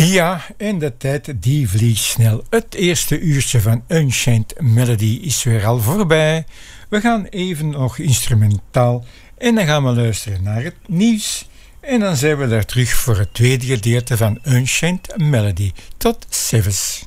Ja, en de tijd die vliegt snel. Het eerste uurtje van Unchained Melody is weer al voorbij. We gaan even nog instrumentaal en dan gaan we luisteren naar het nieuws. En dan zijn we daar terug voor het tweede gedeelte van Unchained Melody. Tot ziens.